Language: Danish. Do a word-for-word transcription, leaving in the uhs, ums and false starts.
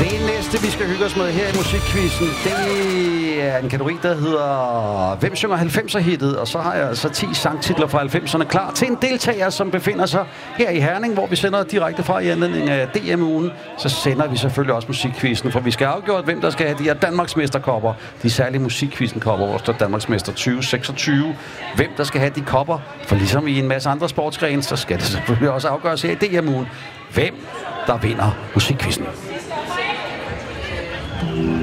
Det næste, vi skal hygge os med her i musikquizzen, det er en kategori, der hedder Hvem synger halvfemser-hittet? Og så har jeg altså ti sangtitler fra halvfemserne klar til en deltager, som befinder sig her i Herning, hvor vi sender direkte fra i anledning af D M-ugen. Så sender vi selvfølgelig også musikquizzen, for vi skal afgøre, hvem der skal have de her Danmarksmesterkopper. De særlige musikquizzen-kopper, hvor der står Danmarksmester tyve seksogtyve. Hvem der skal have de kopper, for ligesom i en masse andre sportsgrene, så skal det selvfølgelig også afgøres her i D M-ugen. Hvem der vinder musikquizzen?